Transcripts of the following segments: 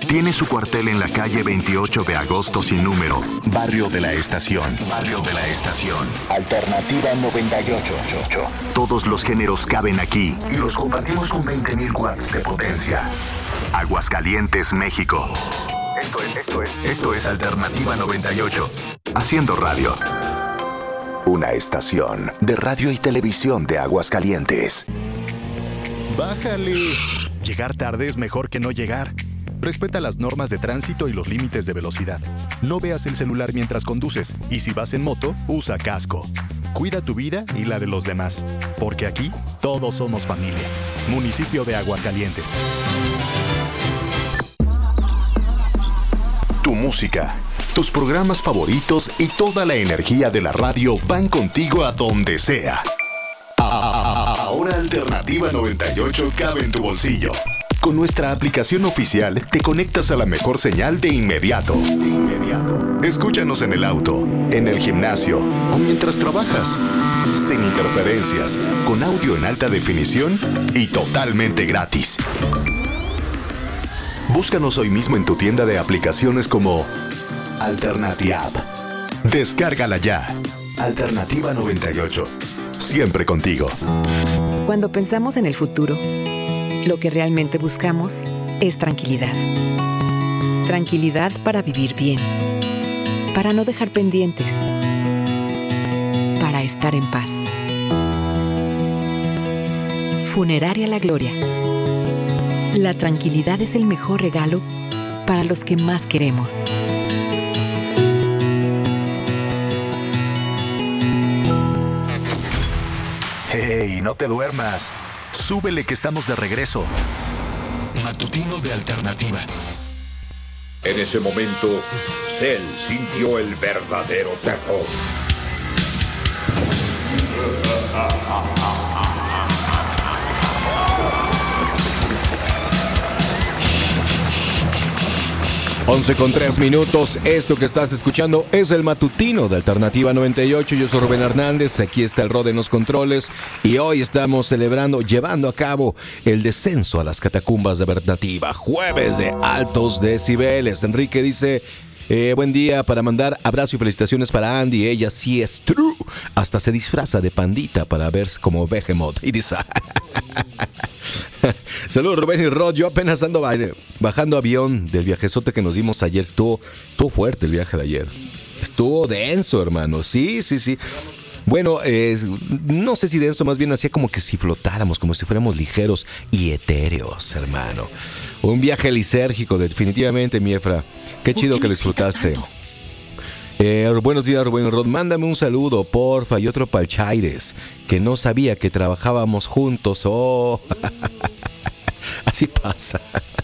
Tiene su cuartel en la calle 28 de agosto sin número, Barrio de la Estación. Barrio de la Estación. Alternativa 98. Todos los géneros caben aquí y los compartimos con 20.000 watts de potencia. Aguascalientes, México. Esto es Alternativa 98. Haciendo radio. Una estación de radio y televisión de Aguascalientes. Bájale. Llegar tarde es mejor que no llegar. Respeta las normas de tránsito y los límites de velocidad. No veas el celular mientras conduces y si vas en moto, usa casco. Cuida tu vida y la de los demás, porque aquí todos somos familia. Municipio de Aguascalientes. Tu música, tus programas favoritos y toda la energía de la radio van contigo a donde sea. Ahora Alternativa 98 cabe en tu bolsillo. Con nuestra aplicación oficial te conectas a la mejor señal de inmediato. Escúchanos en el auto, en el gimnasio o mientras trabajas. Sin interferencias, con audio en alta definición y totalmente gratis. Búscanos hoy mismo en tu tienda de aplicaciones como Alternativa. Descárgala ya. Alternativa 98. Siempre contigo. Cuando pensamos en el futuro, lo que realmente buscamos es tranquilidad. Tranquilidad para vivir bien, para no dejar pendientes, para estar en paz. Funeraria La Gloria. La tranquilidad es el mejor regalo para los que más queremos. ¡Hey, no te duermas! Súbele que estamos de regreso. Matutino de Alternativa. En ese momento, Cell sintió el verdadero terror. 11:03. Esto que estás escuchando es el matutino de Alternativa 98. Yo soy Rubén Hernández, aquí está el Rod en los controles y hoy estamos celebrando, llevando a cabo el descenso a las catacumbas de Alternativa. Jueves de altos decibeles. Enrique dice: buen día, para mandar abrazo y felicitaciones para Andy. Ella sí es true. Hasta se disfraza de pandita para verse como Behemoth. Y dice: saludos Rubén y Rod, yo apenas ando bajando avión del viajezote que nos dimos ayer. Estuvo fuerte el viaje de ayer. Estuvo denso, hermano. Sí. Bueno, no sé si denso, más bien hacía como que si flotáramos, como si fuéramos ligeros y etéreos, hermano. Un viaje lisérgico, definitivamente, mi Efra. Qué chido que lo disfrutaste. Buenos días, Rubén y Rod. Mándame un saludo, porfa, y otro pa'l Chaires, que no sabía que trabajábamos juntos. Oh, así pasa.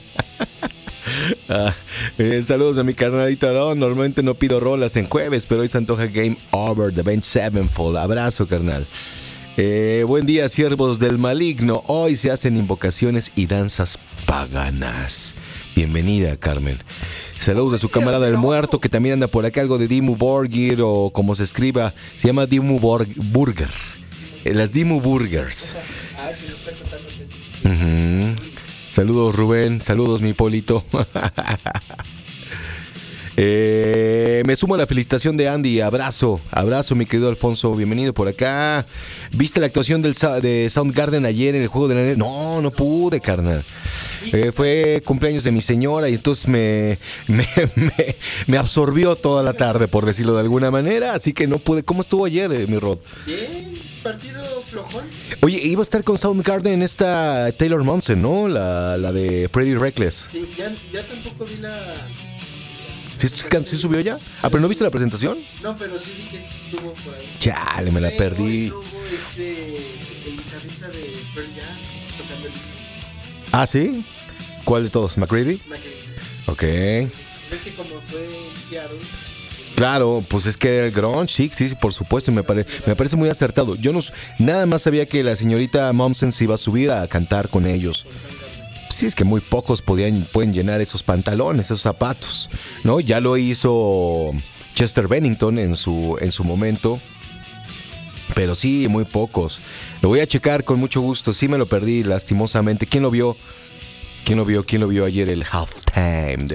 Saludos a mi carnalito. No, normalmente no pido rolas en jueves, pero hoy se antoja Game Over de Avenged Sevenfold. Abrazo, carnal. Buen día, siervos del maligno. Hoy se hacen invocaciones y danzas paganas. Bienvenida, Carmen. Saludos a su camarada el muerto, que también anda por acá, algo de Dimmu Borgir, o como se escriba, se llama Dimmu Burger. Las Dimmu Burgers. Saludos, Rubén. Saludos, mi Polito. Me sumo a la felicitación de Andy. Abrazo, mi querido Alfonso. Bienvenido por acá. ¿Viste la actuación de Soundgarden ayer en el juego de la neta? No pude, carnal. Fue cumpleaños de mi señora y entonces me absorbió toda la tarde, por decirlo de alguna manera. Así que no pude. ¿Cómo estuvo ayer, mi Rod? Bien, partido flojón. Oye, iba a estar con Soundgarden esta Taylor Momsen, ¿no? La de Pretty Reckless. Sí, ya tampoco vi la... ¿Sí subió ya? ¿Pero no viste la presentación? No, pero sí vi que estuvo por ahí. Chale, me la perdí. Estuvo el guitarrista de Pearl Jam tocando el disco. ¿Ah, sí? ¿Cuál de todos? ¿McCready? Ok. ¿Ves que como fue en Seattle? Claro, pues es que el grunge, sí, por supuesto, me parece muy acertado. Yo nada más sabía que la señorita Momsen se iba a subir a cantar con ellos. Sí, es que muy pocos pueden llenar esos pantalones, esos zapatos, ¿no? Ya lo hizo Chester Bennington en su momento, pero sí, muy pocos. Lo voy a checar con mucho gusto. Sí me lo perdí, lastimosamente. ¿Quién lo vio? ¿Quién lo vio ayer el halftime